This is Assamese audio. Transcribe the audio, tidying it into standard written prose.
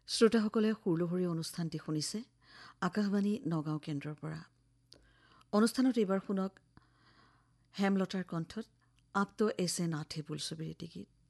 শ্ৰোতাসকলে সুৰলহৰী অনুষ্ঠানটি শুনিছে আকাশবাণী নগাঁও কেন্দ্ৰৰ পৰা। অনুষ্ঠানত এইবাৰ শুনক হেমলতাৰ কণ্ঠত আপ তো এছে না থে বোলছবিৰ এটি গীত।